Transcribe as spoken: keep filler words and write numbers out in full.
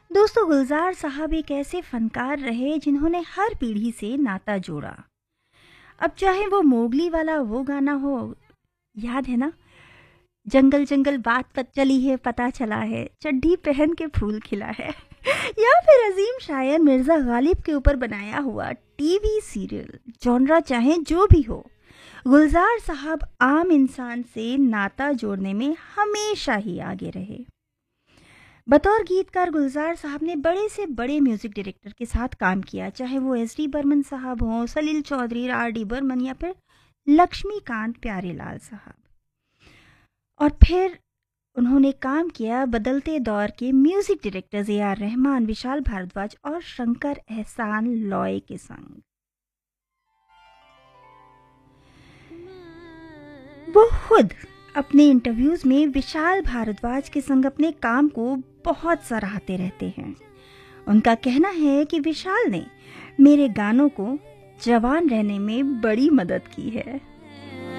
दोस्तों, गुलजार साहब एक ऐसे फनकार रहे जिन्होंने हर पीढ़ी से नाता जोड़ा। अब चाहे वो मोगली वाला वो गाना हो, याद है ना, जंगल जंगल बात पत चली है पता चला है, चड्ढी पहन के फूल खिला है या फिर अजीम शायर मिर्जा गालिब के ऊपर बनाया हुआ टीवी सीरियल, जॉनरा चाहे जो भी हो, गुलजार साहब आम इंसान से नाता जोड़ने में हमेशा ही आगे रहे। बतौर गीतकार गुलजार साहब ने बड़े से बड़े म्यूजिक डायरेक्टर के साथ काम किया, चाहे वो एस डी बर्मन साहब हों, सलील चौधरी, आर डी बर्मन या फिर लक्ष्मीकांत प्यारेलाल साहब। और फिर उन्होंने काम किया बदलते दौर के music directors A R Rahman, Vishal Bhardwaj और शंकर एहसान लॉय के संग। वो खुद अपने इंटरव्यूज में विशाल भारद्वाज के संग अपने काम को बहुत सराहते रहते हैं। उनका कहना है कि विशाल ने मेरे गानों को जवान रहने में बड़ी मदद की है।